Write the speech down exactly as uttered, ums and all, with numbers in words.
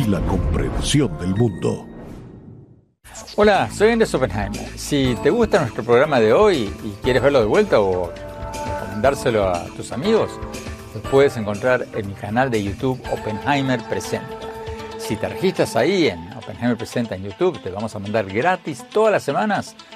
y la comprensión del mundo. Hola, soy Andrés Oppenheimer. Si te gusta nuestro programa de hoy y quieres verlo de vuelta o recomendárselo a tus amigos, lo puedes encontrar en mi canal de YouTube Oppenheimer Presenta. Si te registras ahí en Oppenheimer Presenta en YouTube, te vamos a mandar gratis todas las semanas